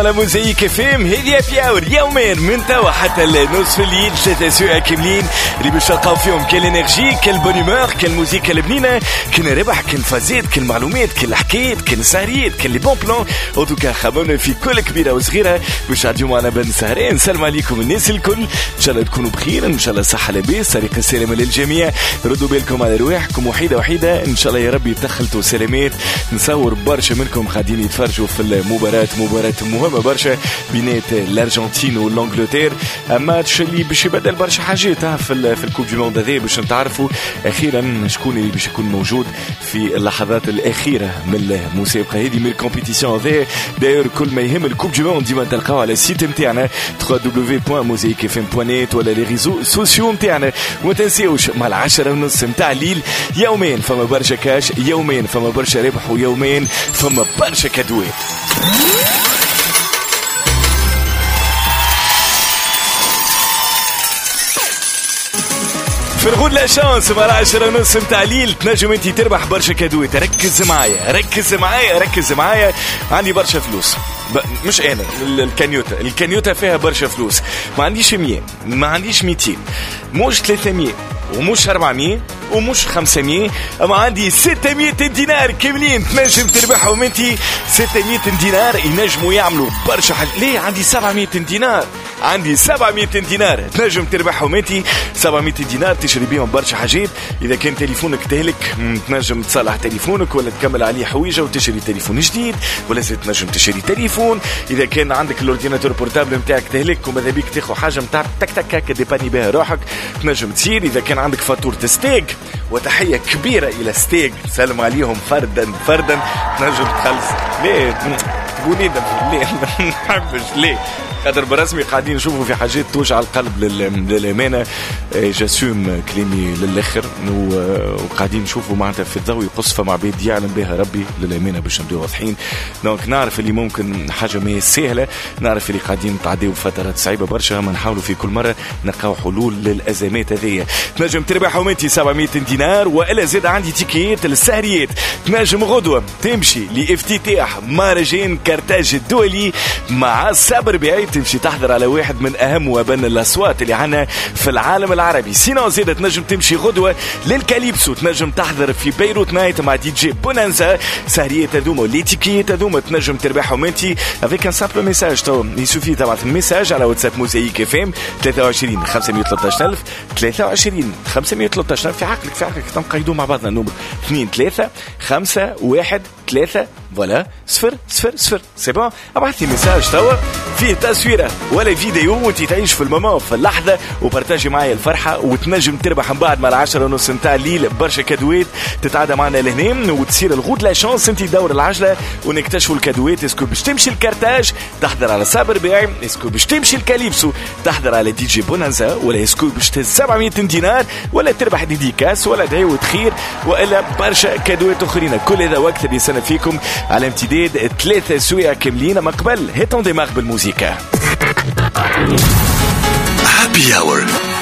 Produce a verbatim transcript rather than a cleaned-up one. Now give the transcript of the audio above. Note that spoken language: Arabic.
على موزايك اف ام. هذه هابي اور يومين من توا حتى نصف الليل، ثلاثة سوايع كاملين اللي باش تلقاو فيهم كل انرجي، كل بونيمور، كل موسيقى البنينه، كل ربح، كل فازات، كل معلومات، كل حكايات، كل سهريات، كل لي بون بلان. اوتوكا خممنا في كل كبيره وصغيره باش عنديو معنا بن سهرين. نسلم عليكم الناس الكل، ان شاء الله تكونوا بخير، ان شاء الله صحه لاباس، طريق السلامه للجميع. ردوا بالكم على رواحكم وحيده وحيده ان شاء الله يا ربي تدخلتوا سلامات. نصور برشا منكم قاعدين يتفرجوا في المباراه، مباراه مهمه برشا بين الارجنتين والانجلتير، ماتش اللي باش يبدل برشا حاجات في في الكوب دي موند هذا باش نتعرفوا اخيرا شكون اللي باش يكون موجود في اللحظات الاخيره من المسابقه هذه، من الكومبيتيسيون هذا. داير كل ما يهم الكوب دي موند ديما تلقاوه على السيت نتاعنا دبليو دبليو دبليو دوت موزايك اف ام دوت نت ولا لي ريزو سوسيو نتاعنا. وما تنساوش مع العشرة ونص نتاع الليل يومين فما برشا كاش، يومين فما برشا ربح، ويومين فما برشا كادوات. في الغود لا شانس مع العشرة ونص متاع الليل تنجم انتي تربح برشا كادوات. ركز معايا ركز معايا ركز معايا، عندي برشا فلوس، مش انا الكانيوتا الكانيوتا فيها برشا فلوس. ما عنديش مية، ما عنديش ميتين، مش ثلاثمية ومش أربعمية ومش خمسمية، اما عندي ستمية دينار كاملين تنجم تربحهم انتي. ستمية دينار ينجموا يعملوا برشا حاجة. ليه؟ عندي سبعمية دينار، عندي سبعمية دينار تنجم تربحهم انتي. سبعمية دينار تشري بيهم برشا حاجات. اذا كان تليفونك تهلك تنجم تصلح تليفونك ولا تكمل عليه حويجه وتشري تليفون جديد، ولا تنجم تشري تليفون. اذا كان عندك الاورديناتور بورتابل نتاعك تهلك وماذا بيك تاخذ حاجه نتاع تك تك هكا ديباني بها روحك تنجم تصير. اذا كان عندك فاتوره ستيك، وتحيه كبيره الى ستيك، سلم عليهم فردا فردا، تنجم تخلص. ليه تقولي ده؟ ليه ما نحبش؟ ليه؟ قدر برسمي قاعدين نشوفوا في حاجات توجع القلب للأمانة. جاسوم كلامي للآخر، وقاعدين نشوفوا معناتها في الضوء يقص فما عباد يعلم بها ربي للأمانة باش نبداو واضحين. دونك نعرف اللي ممكن حاجة ما سهلة، نعرف اللي قاعدين نتعداو فترات صعيبة برشا، ما نحاولوا في كل مرة نلقاو حلول للأزمات هذية. تنجم تربحوا انتي سبعمية دينار، وإلا زاد عندي تيكيات للسهريات. تنجم غدوة تمشي لافتتاح مهرجان كرتاج الدولي مع صابر بعيد، تمشي تحضر على واحد من أهم وأبن الأصوات اللي عنا في العالم العربي. سينو زيادة تنجم تمشي غدوة للكاليبسو، تنجم تحضر في بيروت نايت مع دي جي بونانزا. سهريات هذوما وليتيكيات هذوما تنجم تربحهم انتي افيك ان سامبل ميساج. تو يسوفي تبعث ميساج على واتساب موزايك اف ام ثلاثة وعشرين خمسمية وثلاثة عشر ثلاثة وعشرين خمسمية وثلاثة عشر. في عقلك في عقلك تنقيدوا مع بعضنا نوبر اثنين ثلاثة خمسة واحد ثلاثة فوالا صفر صفر صفر. سي بون، ابعث لي ميساج توا فيه تصويره ولا فيديو وانت تعيش في المومون في اللحظه، وبارتاجي معايا الفرحه، وتنجم تربح من بعد مع العشرة ونص نتاع الليل برشا كادوات. تتعدى معنا لهنا وتصير الغود لا شانس انت تدور العجله ونكتشفوا الكادوات. اسكو باش تمشي الكارتاج تحضر على صابر باعي، اسكو باش تمشي الكاليبسو تحضر على دي جي بونانزا، ولا اسكو باش تهز سبعمية دينار، ولا تربح ديديكاس، ولا دعوة خير، والا برشا كادوات اخرين. كل هذا وقت اللي سنة فيكم على امتداد ثلاثة سوايع كاملين. ما قبل هيتون دماغ بالموسيقى. Happy Hour